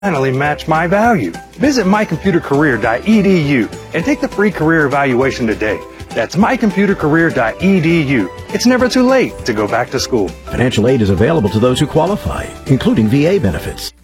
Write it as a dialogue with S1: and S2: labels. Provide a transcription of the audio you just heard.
S1: finally match my value. Visit mycomputercareer.edu and take the free career evaluation today. That's mycomputercareer.edu. It's never too late to go back to school.
S2: Financial aid is available to those who qualify, including VA benefits.